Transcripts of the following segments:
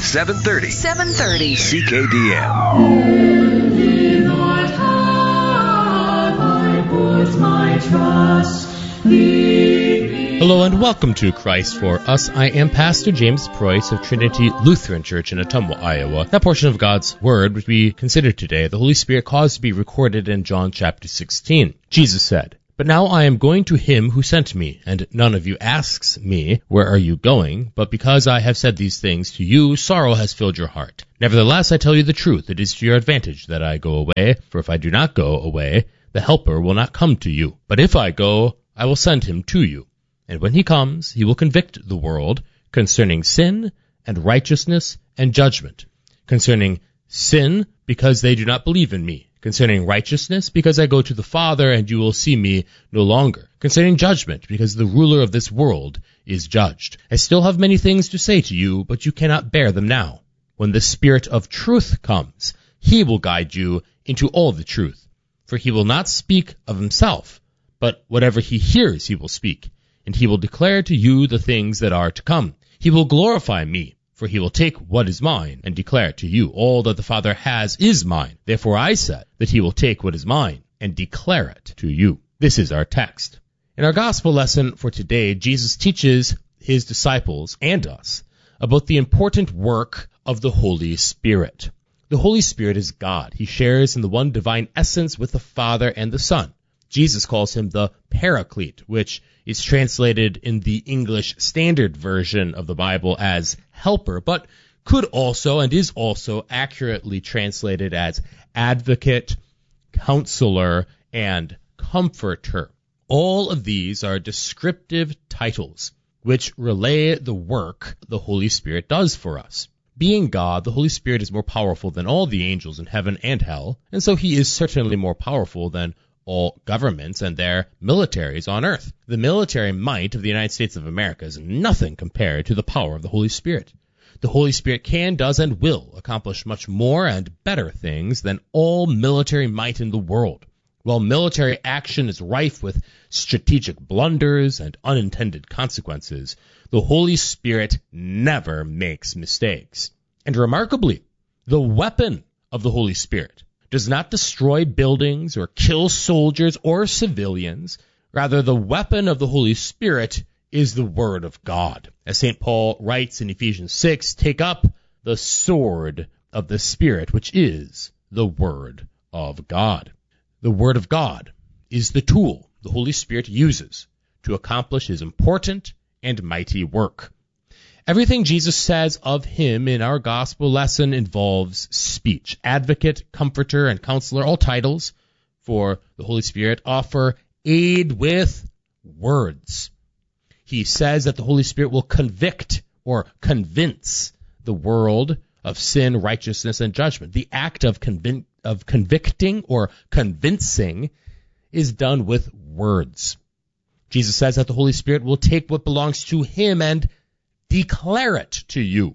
730. 730. CKDM. Hello and welcome to Christ for Us. I am Pastor James Preuss of Trinity Lutheran Church in Ottumwa, Iowa. That portion of God's Word which we consider today, the Holy Spirit caused to be recorded in John chapter 16. Jesus said, "But now I am going to him who sent me, and none of you asks me, 'Where are you going?' But because I have said these things to you, sorrow has filled your heart. Nevertheless, I tell you the truth, it is to your advantage that I go away, for if I do not go away, the Helper will not come to you. But if I go, I will send him to you. And when he comes, he will convict the world concerning sin and righteousness and judgment. Concerning sin, because they do not believe in me. Concerning righteousness, because I go to the Father, and you will see me no longer. Concerning judgment, because the ruler of this world is judged. I still have many things to say to you, but you cannot bear them now. When the Spirit of truth comes, he will guide you into all the truth. For he will not speak of himself, but whatever he hears he will speak, and he will declare to you the things that are to come. He will glorify me, for he will take what is mine and declare it to you. All that the Father has is mine. Therefore I said that he will take what is mine and declare it to you." This is our text. In our gospel lesson for today, Jesus teaches his disciples and us about the important work of the Holy Spirit. The Holy Spirit is God. He shares in the one divine essence with the Father and the Son. Jesus calls him the Paraclete, which is translated in the English Standard Version of the Bible as helper, but could also and is also accurately translated as advocate, counselor, and comforter. All of these are descriptive titles which relay the work the Holy Spirit does for us. Being God, the Holy Spirit is more powerful than all the angels in heaven and hell, and so he is certainly more powerful than all governments and their militaries on earth. The military might of the United States of America is nothing compared to the power of the Holy Spirit. The Holy Spirit can, does, and will accomplish much more and better things than all military might in the world. While military action is rife with strategic blunders and unintended consequences, the Holy Spirit never makes mistakes. And remarkably, the weapon of the Holy Spirit does not destroy buildings or kill soldiers or civilians. Rather, the weapon of the Holy Spirit is the Word of God. As St. Paul writes in Ephesians 6, "Take up the sword of the Spirit, which is the Word of God." The Word of God is the tool the Holy Spirit uses to accomplish his important and mighty work. Everything Jesus says of him in our gospel lesson involves speech. Advocate, comforter, and counselor, all titles for the Holy Spirit, offer aid with words. He says that the Holy Spirit will convict or convince the world of sin, righteousness, and judgment. The act of convicting or convincing is done with words. Jesus says that the Holy Spirit will take what belongs to him and declare it to you.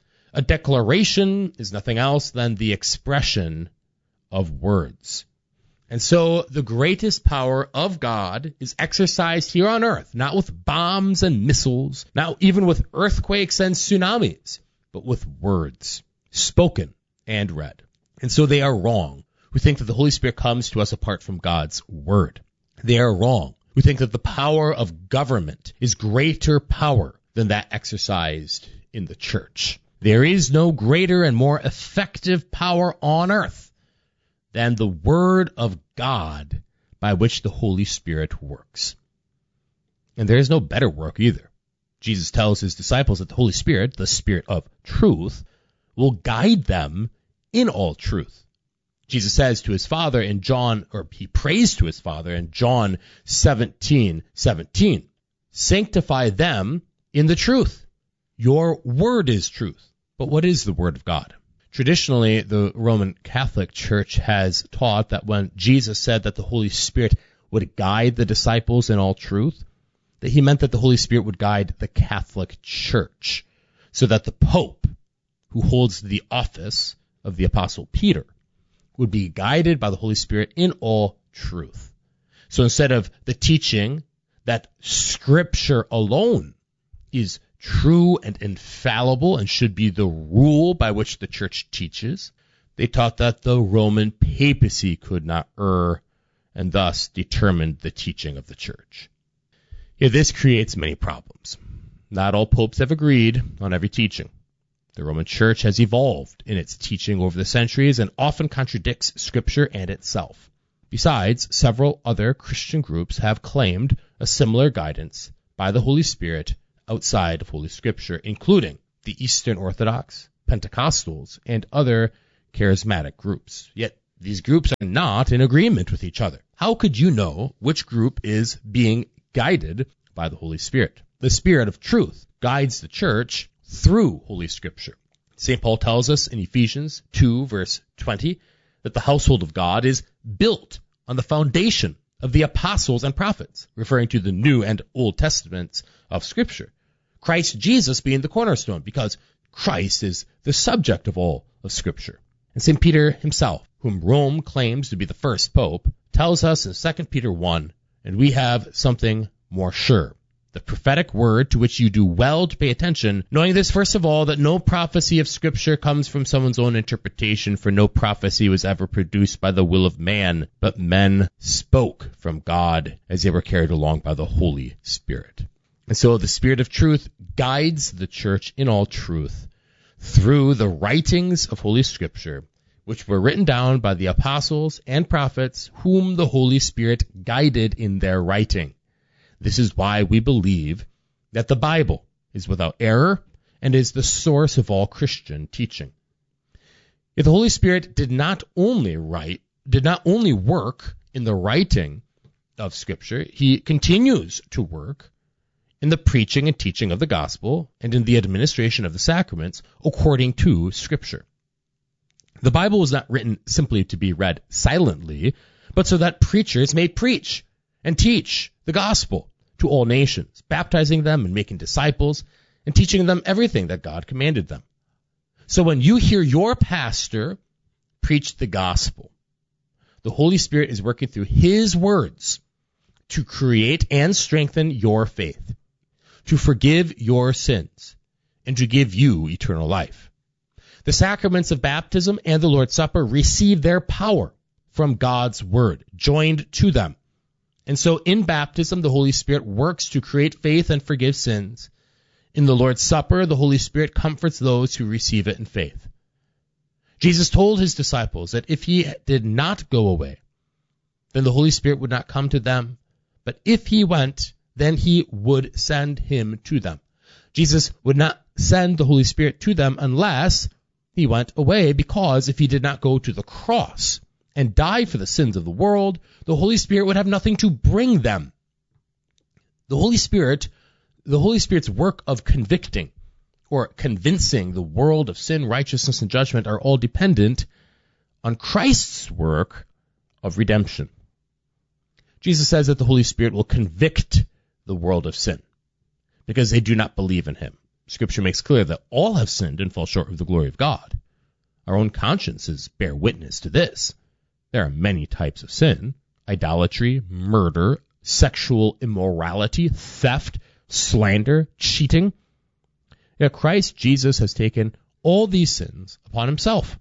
A declaration is nothing else than the expression of words. And so the greatest power of God is exercised here on earth, not with bombs and missiles, not even with earthquakes and tsunamis, but with words, spoken and read. And so they are wrong who think that the Holy Spirit comes to us apart from God's word. They are wrong who think that the power of government is greater power than that exercised in the church. There is no greater and more effective power on earth than the Word of God by which the Holy Spirit works. And there is no better work either. Jesus tells his disciples that the Holy Spirit, the Spirit of truth, will guide them in all truth. Jesus says to his Father in John, or he prays to his Father in John 17:17, "Sanctify them in the truth. Your word is truth." But what is the Word of God? Traditionally, the Roman Catholic Church has taught that when Jesus said that the Holy Spirit would guide the disciples in all truth, that he meant that the Holy Spirit would guide the Catholic Church, so that the Pope, who holds the office of the Apostle Peter, would be guided by the Holy Spirit in all truth. So instead of the teaching that Scripture alone is true and infallible and should be the rule by which the church teaches. They taught that the Roman papacy could not err and thus determined the teaching of the church. Yet this creates many problems. Not all popes have agreed on every teaching. The Roman Church has evolved in its teaching over the centuries and often contradicts Scripture and itself. Besides, several other Christian groups have claimed a similar guidance by the Holy Spirit outside of Holy Scripture, including the Eastern Orthodox, Pentecostals, and other charismatic groups. Yet these groups are not in agreement with each other. How could you know which group is being guided by the Holy Spirit? The Spirit of truth guides the church through Holy Scripture. St. Paul tells us in Ephesians 2, verse 20, that the household of God is built on the foundation of the apostles and prophets, referring to the New and Old Testaments of Scripture. Christ Jesus being the cornerstone, because Christ is the subject of all of Scripture. And St. Peter himself, whom Rome claims to be the first pope, tells us in 2 Peter 1, and we have something more sure. The prophetic word to which you do well to pay attention, knowing this first of all, that no prophecy of Scripture comes from someone's own interpretation, for no prophecy was ever produced by the will of man, but men spoke from God as they were carried along by the Holy Spirit. And so the Spirit of truth guides the church in all truth through the writings of Holy Scripture, which were written down by the apostles and prophets whom the Holy Spirit guided in their writing. This is why we believe that the Bible is without error and is the source of all Christian teaching. If the Holy Spirit did not only work in the writing of Scripture, he continues to work in the preaching and teaching of the gospel and in the administration of the sacraments according to Scripture. The Bible was not written simply to be read silently, but so that preachers may preach and teach the gospel to all nations, baptizing them and making disciples and teaching them everything that God commanded them. So when you hear your pastor preach the gospel, the Holy Spirit is working through his words to create and strengthen your faith, to forgive your sins, and to give you eternal life. The sacraments of baptism and the Lord's Supper receive their power from God's word, joined to them. And so in baptism, the Holy Spirit works to create faith and forgive sins. In the Lord's Supper, the Holy Spirit comforts those who receive it in faith. Jesus told his disciples that if he did not go away, then the Holy Spirit would not come to them. But if he went, then he would send him to them. Jesus would not send the Holy Spirit to them unless he went away, because if he did not go to the cross and die for the sins of the world, the Holy Spirit would have nothing to bring them. The Holy Spirit's work of convicting or convincing the world of sin, righteousness, and judgment are all dependent on Christ's work of redemption. Jesus says that the Holy Spirit will convict the world of sin because they do not believe in him. Scripture makes clear that all have sinned and fall short of the glory of God. Our own consciences bear witness to this. There are many types of sin: idolatry, murder, sexual immorality, theft, slander, cheating. Yet Christ Jesus has taken all these sins upon himself.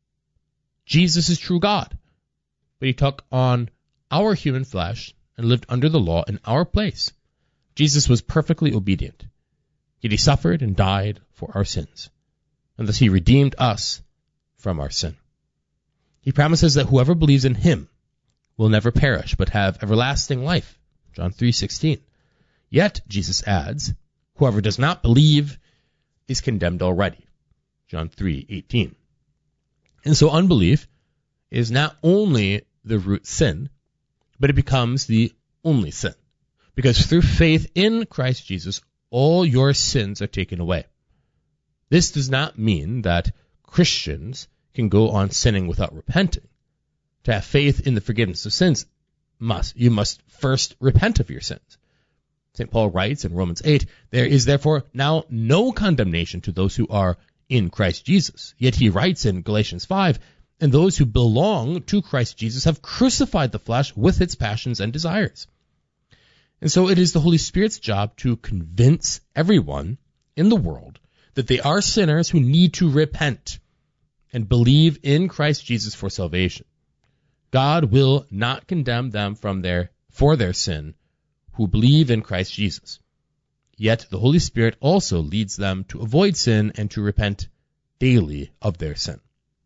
Jesus is true God, but he took on our human flesh and lived under the law in our place. Jesus was perfectly obedient, yet he suffered and died for our sins, and thus he redeemed us from our sin. He promises that whoever believes in him will never perish, but have everlasting life. John 3:16. Yet, Jesus adds, whoever does not believe is condemned already. John 3:18. And so unbelief is not only the root sin, but it becomes the only sin. Because through faith in Christ Jesus, all your sins are taken away. This does not mean that Christians can go on sinning without repenting. To have faith in the forgiveness of sins, you must first repent of your sins. St. Paul writes in Romans 8, there is therefore now no condemnation to those who are in Christ Jesus. Yet he writes in Galatians 5, and those who belong to Christ Jesus have crucified the flesh with its passions and desires. And so it is the Holy Spirit's job to convince everyone in the world that they are sinners who need to repent and believe in Christ Jesus for salvation. God will not condemn them for their sin who believe in Christ Jesus. Yet the Holy Spirit also leads them to avoid sin and to repent daily of their sin.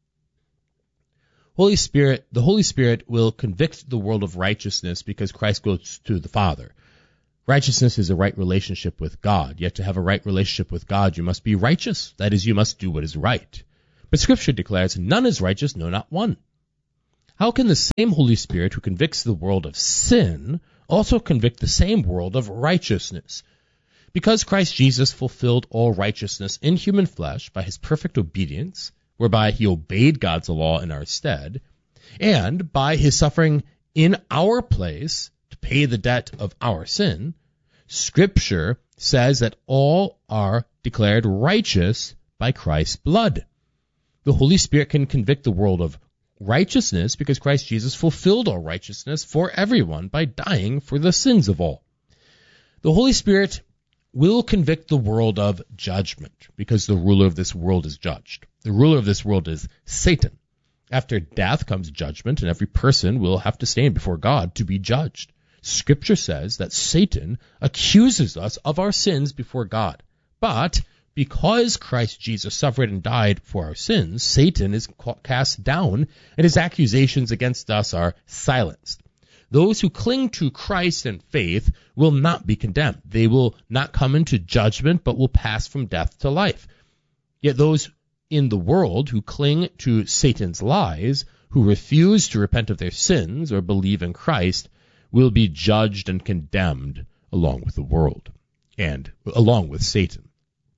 The Holy Spirit will convict the world of righteousness because Christ goes to the Father. Righteousness is a right relationship with God. Yet to have a right relationship with God, you must be righteous. That is, you must do what is right. But Scripture declares, none is righteous, no, not one. How can the same Holy Spirit who convicts the world of sin also convict the same world of righteousness? Because Christ Jesus fulfilled all righteousness in human flesh by his perfect obedience, whereby he obeyed God's law in our stead, and by his suffering in our place to pay the debt of our sin, Scripture says that all are declared righteous by Christ's blood. The Holy Spirit can convict the world of righteousness because Christ Jesus fulfilled all righteousness for everyone by dying for the sins of all. The Holy Spirit will convict the world of judgment because the ruler of this world is judged. The ruler of this world is Satan. After death comes judgment, and every person will have to stand before God to be judged. Scripture says that Satan accuses us of our sins before God. But because Christ Jesus suffered and died for our sins, Satan is cast down, and his accusations against us are silenced. Those who cling to Christ and faith will not be condemned. They will not come into judgment, but will pass from death to life. Yet those in the world who cling to Satan's lies, who refuse to repent of their sins or believe in Christ, will be judged and condemned along with the world and along with Satan.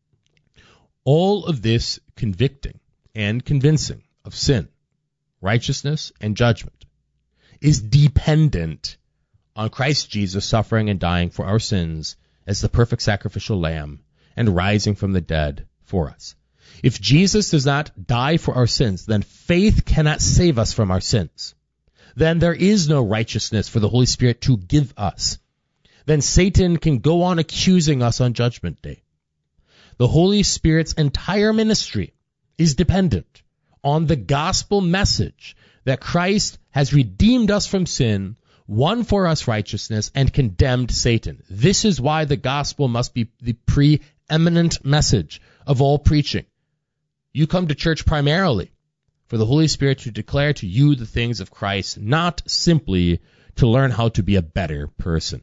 All of this convicting and convincing of sin, righteousness, and judgment is dependent on Christ Jesus suffering and dying for our sins as the perfect sacrificial lamb and rising from the dead for us. If Jesus does not die for our sins, then faith cannot save us from our sins. Then there is no righteousness for the Holy Spirit to give us. Then Satan can go on accusing us on Judgment Day. The Holy Spirit's entire ministry is dependent on the gospel message that Christ has redeemed us from sin, won for us righteousness, and condemned Satan. This is why the gospel must be the preeminent message of all preaching. You come to church primarily for the Holy Spirit to declare to you the things of Christ, not simply to learn how to be a better person.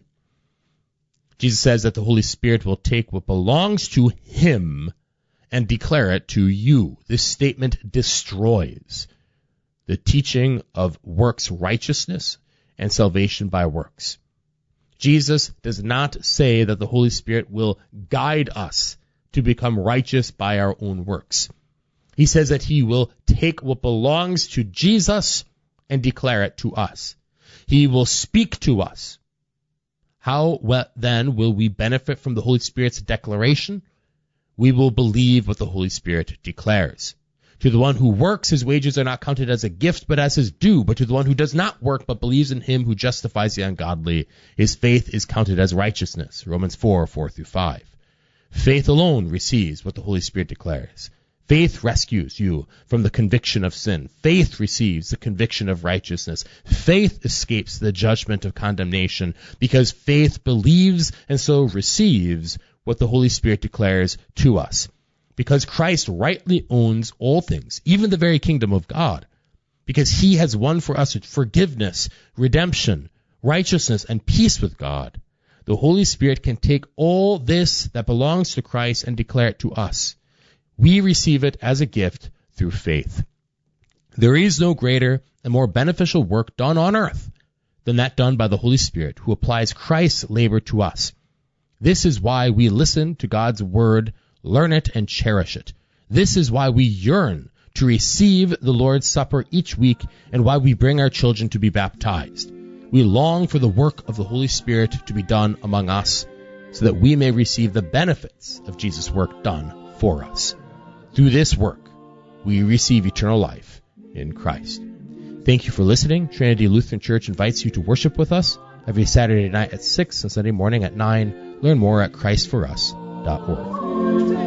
Jesus says that the Holy Spirit will take what belongs to him and declare it to you. This statement destroys the teaching of works righteousness and salvation by works. Jesus does not say that the Holy Spirit will guide us to become righteous by our own works. He says that he will take what belongs to Jesus and declare it to us. He will speak to us. How then will we benefit from the Holy Spirit's declaration? We will believe what the Holy Spirit declares. To the one who works, his wages are not counted as a gift, but as his due. But to the one who does not work, but believes in him who justifies the ungodly, his faith is counted as righteousness. Romans 4:4-5. Faith alone receives what the Holy Spirit declares. Faith rescues you from the conviction of sin. Faith receives the conviction of righteousness. Faith escapes the judgment of condemnation because faith believes and so receives what the Holy Spirit declares to us. Because Christ rightly owns all things, even the very kingdom of God. Because he has won for us forgiveness, redemption, righteousness, and peace with God. The Holy Spirit can take all this that belongs to Christ and declare it to us. We receive it as a gift through faith. There is no greater and more beneficial work done on earth than that done by the Holy Spirit, who applies Christ's labor to us. This is why we listen to God's word, learn it, and cherish it. This is why we yearn to receive the Lord's Supper each week and why we bring our children to be baptized. We long for the work of the Holy Spirit to be done among us so that we may receive the benefits of Jesus' work done for us. Through this work, we receive eternal life in Christ. Thank you for listening. Trinity Lutheran Church invites you to worship with us every Saturday night at 6 and Sunday morning at 9. Learn more at christforus.org.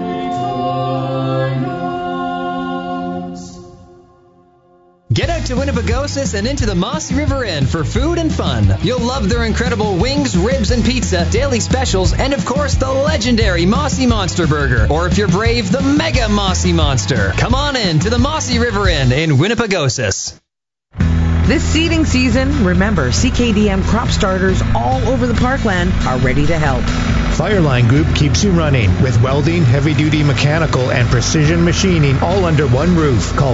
to Winnipegosis and into the Mossy River Inn for food and fun. You'll love their incredible wings, ribs, and pizza, daily specials, and of course the legendary Mossy Monster Burger. Or if you're brave, the Mega Mossy Monster. Come on in to the Mossy River Inn in Winnipegosis. This seeding season, remember, CKDM crop starters all over the parkland are ready to help. Fireline Group keeps you running with welding, heavy-duty mechanical, and precision machining all under one roof. Call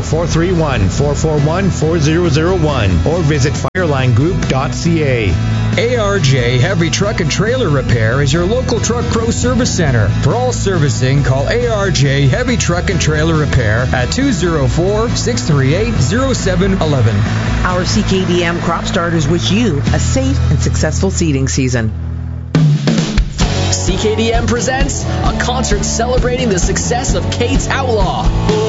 431-441-4001 or visit firelinegroup.ca. ARJ Heavy Truck and Trailer Repair is your local Truck Pro Service Center. For all servicing, call ARJ Heavy Truck and Trailer Repair at 204-638-0711. Our CKDM crop starters wish you a safe and successful seeding season. CKDM presents a concert celebrating the success of Kate's Outlaw.